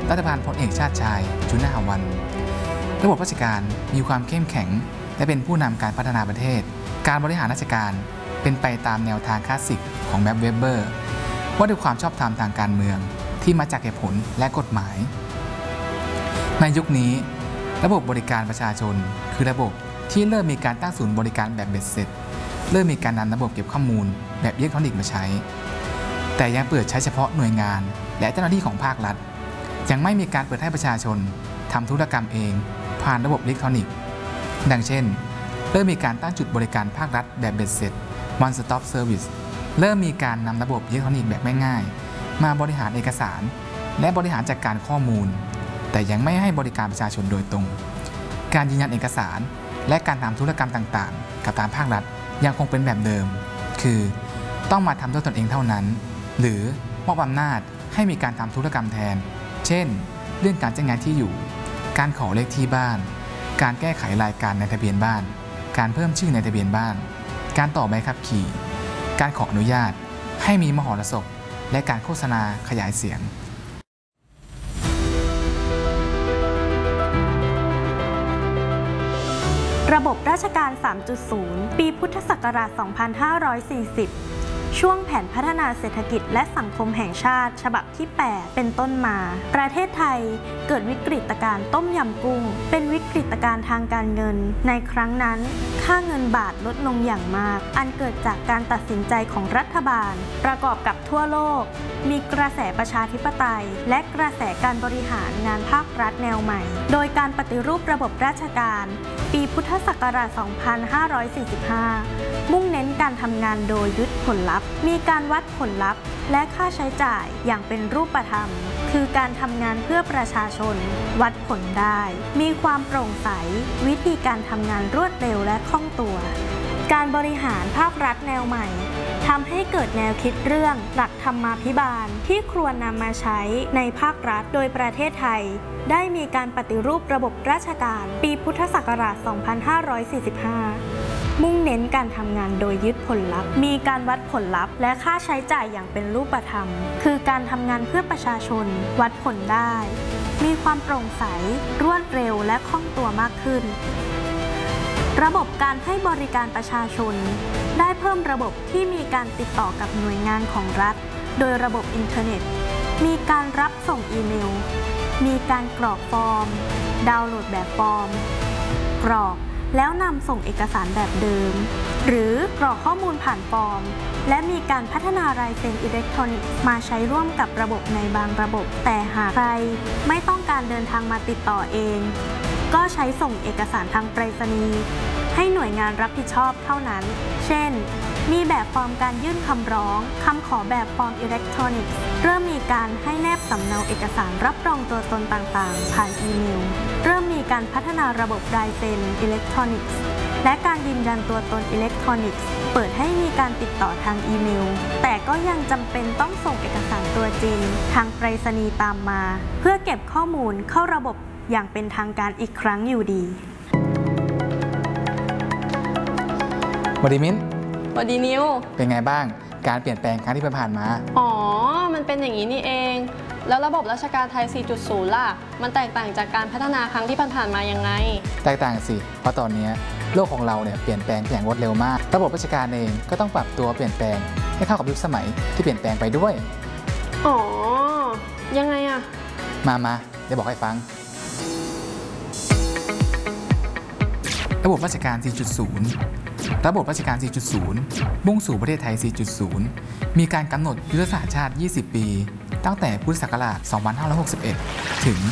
รัฐบาลพลเอกชาติชายชุนหวันระบบราชการมีความเข้มแข็งและเป็นผู้นำการพัฒนาประเทศการบริหารราชการเป็นไปตามแนวทางคลาสสิกของแม็กซ์เวเบอร์ว่าด้วยความชอบธรรมทางการเมืองที่มาจากเหตุผลและกฎหมายในยุคนี้ระบบบริการประชาชนคือระบบที่เริ่มมีการตั้งศูนย์บริการแบบเบ็ดเสร็จเริ่มมีการนำระบบเก็บข้อมูลแบบอิเล็กทรอนิกส์มาใช้แต่ยังเปิดใช้เฉพาะหน่วยงานและเจ้าหน้าที่ของภาครัฐยังไม่มีการเปิดให้ประชาชนทำธุรกรรมเองผ่านระบบอิเล็กทรอนิกส์ดังเช่นเริ่มมีการตั้งจุดบริการภาครัฐแบบเบ็ดเสร็จ One Stop Service เริ่มมีการนำระบบอิเล็กทรอนิกส์แบบง่ายๆมาบริหารเอกสารและบริหารจัดการข้อมูลแต่ยังไม่ให้บริการประชาชนโดยตรงการยืนยันเอกสารและการทำธุรกรรมต่างๆกับทางภาครัฐยังคงเป็นแบบเดิมคือต้องมาทำด้วยตนเองเท่านั้นหรือมอบอำนาจให้มีการทำธุรกรรมแทนเช่นเรื่องการแจ้งงานที่อยู่การขอเลขที่บ้านการแก้ไขรายการในทะเบียนบ้านการเพิ่มชื่อในทะเบียนบ้านการต่อใบขับขี่การขออนุญาตให้มีมหรสพและการโฆษณาขยายเสียงระบบราชการ 3.0 ปีพุทธศักราช 2540 ช่วงแผนพัฒนาเศรษฐกิจและสังคมแห่งชาติฉบับที่ 8 เป็นต้นมาประเทศไทยเกิดวิกฤตการณ์ต้มยำกุ้งเป็นวิกฤตการณ์ทางการเงินในครั้งนั้นค่าเงินบาทลดลงอย่างมากอันเกิดจากการตัดสินใจของรัฐบาลประกอบกับทั่วโลกมีกระแสประชาธิปไตยและกระแสการบริหารงานภาครัฐแนวใหม่โดยการปฏิรูประบบราชการปีพุทธศักราช 2545 มุ่งเน้นการทำงานโดยยึดผลลัพธ์มีการวัดผลลัพธ์และค่าใช้จ่ายอย่างเป็นรูปธรรมคือการทำงานเพื่อประชาชนวัดผลได้มีความโปร่งใสวิธีการทำงานรวดเร็วและคล่องตัวการบริหารภาครัฐแนวใหม่ทำให้เกิดแนวคิดเรื่องหลักธรรมาภิบาลที่ควรนำมาใช้ในภาครัฐโดยประเทศไทยได้มีการปฏิรูประบบราชการปีพุทธศักราช 2545 มุ่งเน้นการทำงานโดยยึดผลลัพธ์มีการวัดผลลัพธ์และค่าใช้จ่ายอย่างเป็นรูปธรรมคือการทำงานเพื่อประชาชนวัดผลได้มีความโปร่งใสรวดเร็วและคล่องตัวมากขึ้นระบบการให้บริการประชาชนได้เพิ่มระบบที่มีการติดต่อกับหน่วยงานของรัฐโดยระบบอินเทอร์เน็ตมีการรับส่งอีเมลมีการกรอกฟอร์มดาวน์โหลดแบบฟอร์มกรอกแล้วนำส่งเอกสารแบบเดิมหรือกรอกข้อมูลผ่านฟอร์มและมีการพัฒนาลายเซ็นอิเล็กทรอนิกส์มาใช้ร่วมกับระบบในบางระบบแต่หากใครไม่ต้องการเดินทางมาติดต่อเองก็ใช้ส่งเอกสารทางไปรษณีย์ให้หน่วยงานรับผิดชอบเท่านั้นเช่นมีแบบฟอร์มการยื่นคำร้องคำขอแบบฟอร์มอิเล็กทรอนิกส์เริ่มมีการให้แนบสำเนาเอกสารรับรองตัวตนต่างๆผ่านอีเมลเริ่มมีการพัฒนาระบบลายเซ็นอิเล็กทรอนิกส์และการยืนยันตัวตนอิเล็กทรอนิกส์เปิดให้มีการติดต่อทางอีเมลแต่ก็ยังจำเป็นต้องส่งเอกสารตัวจริงทางไปรษณีย์ตามมาเพื่อเก็บข้อมูลเข้าระบบอย่างเป็นทางการอีกครั้งอยู่ดีสวัสดีมิ้นสวัสดีนิวเป็นไงบ้างการเปลี่ยนแปลงครั้งที่ผ่านมาอ๋อมันเป็นอย่างนี้นี่เองแล้วระบบราชการไทย 4.0 ล่ะมันแตกต่างจากการพัฒนาครั้งที่ผ่านมายังไงแตกต่างสิเพราะตอนนี้โลกของเราเนี่ยเปลี่ยนแปลงอย่างรวดเร็วมากระบบราชการเองก็ต้องปรับตัวเปลี่ยนแปลงให้เข้ากับยุคสมัยที่เปลี่ยนแปลงไปด้วยอ๋อยังไงอะมาเดี๋ยวบอกให้ฟังระบบราชการ 4.0 ระบบราชการ 4.0 มุ่งสู่ประเทศไทย 4.0 มีการกำหนดยุทธศาสตร์ชาติ 20 ปี ตั้งแต่พุทธศักราช 2561 ถึง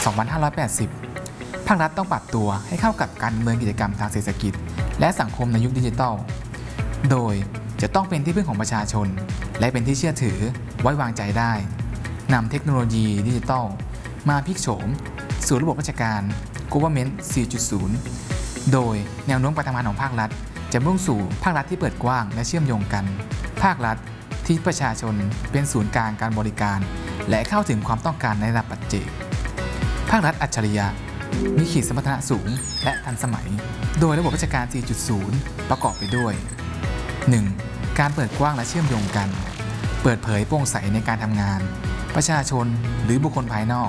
2580 ภาครัฐต้องปรับตัวให้เข้ากับการดำเนินกิจกรรมทางเศรษฐกิจและสังคมในยุคดิจิทัล โดยจะต้องเป็นที่พึ่งของประชาชนและเป็นที่เชื่อถือไว้วางใจได้นำเทคโนโลยีดิจิทัลมาพลิกโฉมสู่ระบบราชการ Government 4.0 โดยแนวโน้มการทำงานของภาครัฐจะมุ่งสู่ภาครัฐที่เปิดกว้างและเชื่อมโยงกันภาครัฐที่ประชาชนเป็นศูนย์กลางการบริการและเข้าถึงความต้องการในระดับปัจเจกภาครัฐอัจฉริยะมีขีดสมรรถนะสูงและทันสมัยโดยระบบราชการ 4.0 ประกอบไปด้วย 1. การเปิดกว้างและเชื่อมโยงกันเปิดเผยโปร่งใสในการทำงานประชาชนหรือบุคคลภายนอก